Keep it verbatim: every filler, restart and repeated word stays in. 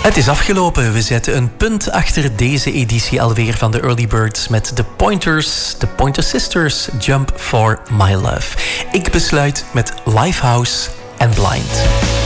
Het is afgelopen. We zetten een punt achter deze editie alweer van de Early Birds met de Pointers, de Pointer Sisters, Jump for My Love. Ik besluit met Lifehouse and Blind.